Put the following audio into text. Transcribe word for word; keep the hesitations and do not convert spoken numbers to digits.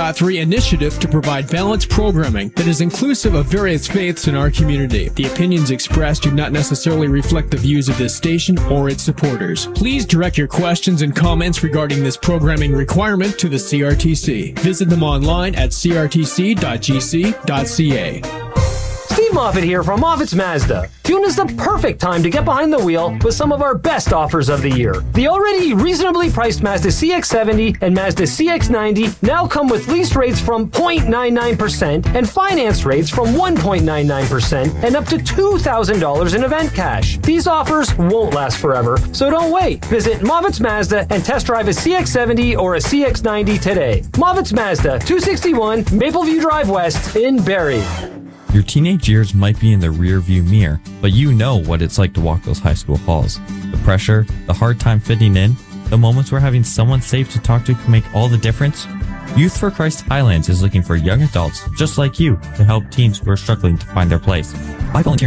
three initiative to provide balanced programming that is inclusive of various faiths in our community. The opinions expressed do not necessarily reflect the views of this station or its supporters. Please direct your questions and comments regarding this programming requirement to the C R T C. Visit them online at c r t c dot g c dot c a. Steve Moffitt here from Moffitt's Mazda. June is the perfect time to get behind the wheel with some of our best offers of the year. The already reasonably priced Mazda C X seventy and Mazda C X ninety now come with lease rates from zero point nine nine percent and finance rates from one point nine nine percent and up to two thousand dollars in event cash. These offers won't last forever, so don't wait. Visit Moffitt's Mazda and test drive a C X seventy or a C X ninety today. Moffitt's Mazda, two sixty-one Mapleview Drive West in Barrie. Your teenage years might be in the rear-view mirror, but you know what it's like to walk those high school halls. The pressure, the hard time fitting in, the moments where having someone safe to talk to can make all the difference. Youth for Christ Highlands is looking for young adults just like you to help teens who are struggling to find their place. By volunteering